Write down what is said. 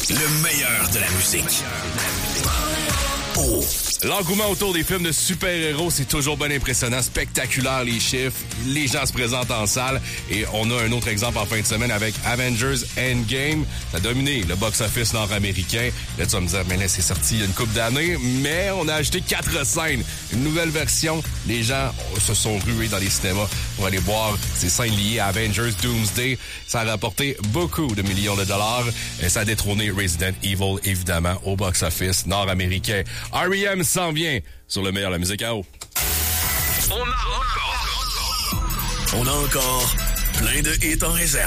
Le meilleur de la musique. Oh. L'engouement autour des films de super-héros, c'est toujours bien impressionnant, spectaculaire les chiffres, les gens se présentent en salle et on a un autre exemple en fin de semaine avec Avengers Endgame. Ça a dominé le box-office nord-américain. Là, tu vas me dire, mais là, c'est sorti il y a une couple d'années, mais on a ajouté 4 scènes. Une nouvelle version. Les gens se sont rués dans les cinémas pour aller voir ces scènes liées à Avengers Doomsday. Ça a rapporté beaucoup de millions de dollars. Et ça a détrôné Resident Evil, évidemment, au box-office nord-américain. R.E.M. s'en vient sur le meilleur de la musique à eau. On a encore plein de hits en réserve.